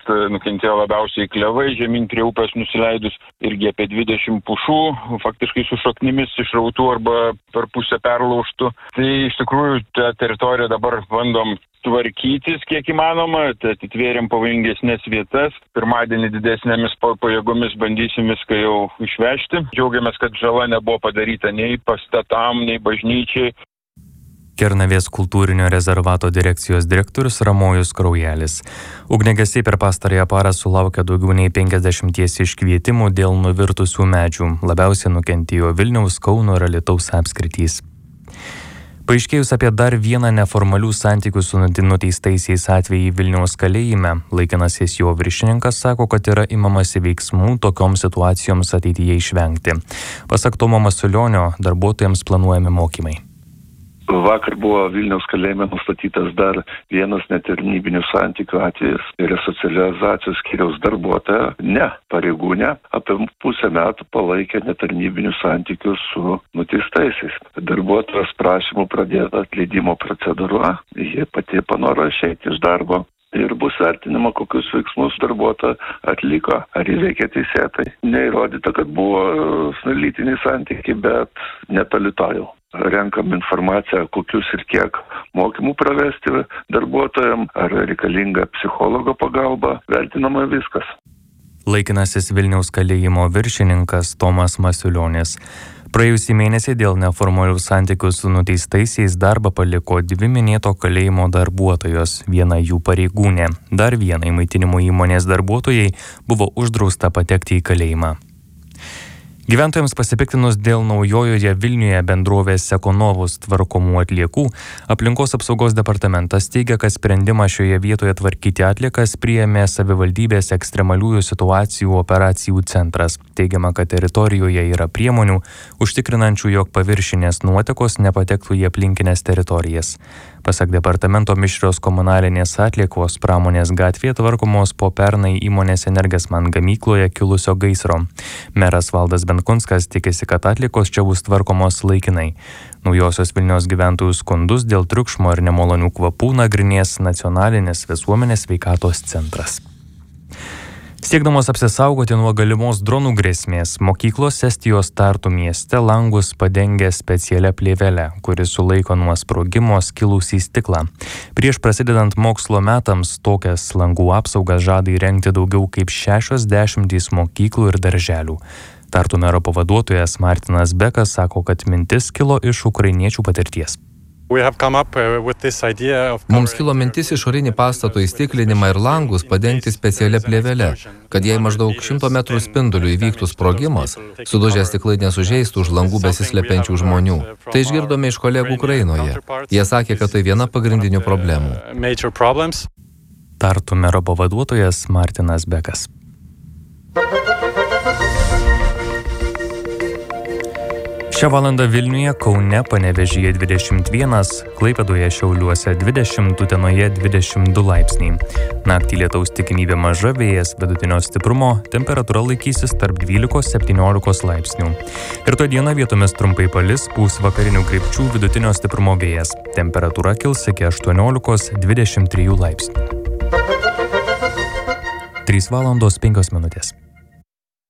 nukentėjo labiausiai klevai, žemyn prie upės nusileidus irgi apie 20 pušų, faktiškai su šaknimis išrautų arba per pusę perlaužtų. Tai iš tikrųjų tą teritoriją dabar bandom tvarkytis kiek įmanoma, atitvėrėm pavojingesnės vietas. Pirmadienį didesnėmis pajėgomis bandysim viską jau išvežti. Džiaugiamės, kad žala nebuvo padaryta nei pastatam, nei bažnyčiai. Kernavės kultūrinio rezervato direkcijos direktorius Ramojus Kraujelis. Ugniagesiai per pastarąją parą sulaukė daugiau nei 50 iškvietimų dėl nuvirtusių medžių. Labiausiai nukentėjo Vilniaus, Kauno ir Alytaus apskritys. Paaiškėjus apie dar vieną neformalių santykių su nuteistaisiais atvejį Vilniaus kalėjime, laikinasis jo viršininkas sako, kad yra imamasi veiksmų tokioms situacijoms ateityje išvengti. Pasak Tomo Masiulionio, darbuotojams planuojami mokymai. Vakar buvo Vilniaus kalėjime nustatytas dar vienas netarnybinių santykių atvejis. Resocializacijos skyriaus darbuotoja, ne pareigūnė, apie pusę metų palaikė netarnybinius santykius su nuteistaisiais. Darbuotojos prašymų pradėta atleidimo procedūra, jie pati panoro išeiti iš darbo. Ir bus vertinama, kokius veiksmus darbuotoja atliko, ar jis veikė teisėtai. Neįrodyta, kad buvo lytiniai santykiai, bet netoli to jau. Renkam informaciją, kokius ir kiek mokymų pravesti darbuotojam, ar reikalinga psichologo pagalba, vertinama viskas. Laikinasis Vilniaus kalėjimo viršininkas Tomas Masiulionis. Praėjusį mėnesį dėl neformalių santykių su nuteistaisiais darbą paliko 2 minėto kalėjimo darbuotojos, viena jų pareigūnė. Dar vienai maitinimo įmonės darbuotojai buvo uždrausta patekti į kalėjimą. Gyventojams pasipiktinus dėl naujojoje Vilniuje bendrovės Ekonovus tvarkomų atliekų, aplinkos apsaugos departamentas teigia, kad sprendimą šioje vietoje tvarkyti atliekas priėmė savivaldybės ekstremaliųjų situacijų operacijų centras. Teigiama, kad teritorijoje yra priemonių, užtikrinančių, jog paviršinės nuotekos nepatektų į aplinkinės teritorijas. Pasak departamento, mišrios komunalinės atliekos pramonės gatvėje tvarkomos po pernai įmonės Energesman gamykloje kilusio gaisro. Meras Valdas Benkunskas tikisi, kad atliekos čia bus tvarkomos laikinai. Naujosios Vilniaus gyventojų skundus dėl triukšmo ir nemalonių kvapų nagrinės Nacionalinis visuomenės sveikatos centras. Siekdamos apsisaugoti nuo galimos dronų grėsmės, mokyklos Estijos Tartu mieste langus padengia specialia plėvele, kuri sulaiko nuo sprogimo skilusį stiklą. Prieš prasidedant mokslo metams tokias langų apsaugas žada įrengti daugiau kaip 60 mokyklų ir darželių. Tartu mero pavaduotojas Martinas Bekas sako, kad mintis kilo iš ukrainiečių patirties. Mums kilo mintis išorinį pastato įstiklinimą ir langus padengti specialia plėvele, kad jei maždaug 100 metrų spinduliu įvyktų sprogimas, sudužę stiklai nesužeistų už langų besislepiančių žmonių. Tai išgirdome iš kolegų Ukrainoje. Jie sakė, kad tai viena pagrindinių problemų. Tartu mero pavaduotojas Martinas Bekas. Šią valandą Vilniuje, Kaune, Panevėžyje 21, Klaipėdoje, Šiauliuose 20, Utenoje 22 laipsniai. Naktį lietaus tikimybė maža, vėjas vidutinio stiprumo, temperatūra laikysis tarp 12-17 laipsnių. Rytoj dieną vietomis trumpai palis, pūs vakarinių krypčių vidutinio stiprumo vėjas. Temperatūra kils iki 18-23 laipsnių. 3 valandos 5 minutės.